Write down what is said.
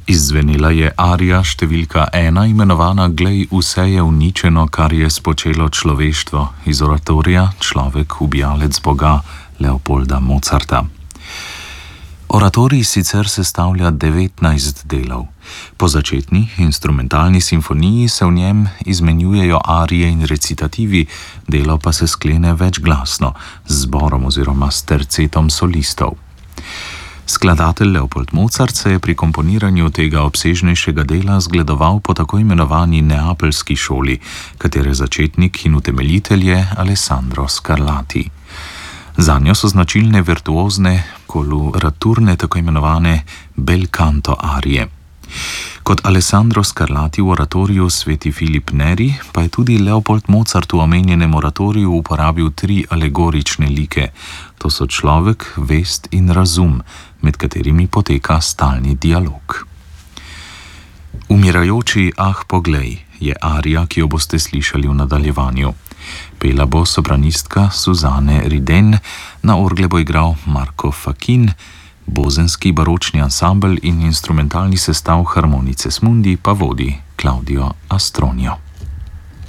Izzvenela je arija številka 1, imenovana Glej, vse je uničeno, kar je spočelo človeštvo, iz oratorija Človek, ubijalec Boga Leopolda Mozarta. Oratorij sicer sestavlja 19 delov. Po začetni instrumentalni simfoniji se v njem izmenjujejo arije in recitativi, delo pa se sklene večglasno, z zborom oziroma s tercetom solistov. Skladatelj Leopold Mozart se je pri komponiranju tega obsežnejšega dela zgledoval po tako imenovani neapeljski šoli, katere začetnik in utemeljitelj je Alessandro Scarlatti. Zanjo so značilne virtuozne, koloraturne, tako imenovane bel canto arije. Kot Alessandro Scarlatti v oratoriju Sveti Filip Neri, pa je tudi Leopold Mozart v omenjenem oratoriju uporabil 3 alegorične like. To so človek, vest in razum, med katerimi poteka stalni dialog. Umirajoči, ah, poglej, je arija, ki jo boste slišali v nadaljevanju. Pela bo sopranistka Suzanne Riden, na orgle bo igral Marco Fachin, bozenski baročni ansambel in instrumentalni sestav Harmonices Mundi pa vodi Claudio Astronio.